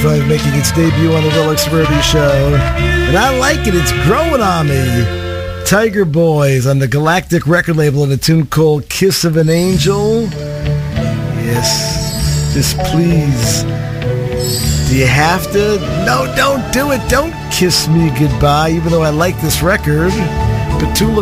Drive making its debut on the Deluxe Verdi Show. And I like it. It's growing on me. Tiger Boys on the Galactic record label in a tune called Kiss of an Angel. Yes. Just please. Do you have to? No, don't do it. Don't kiss me goodbye, even though I like this record. But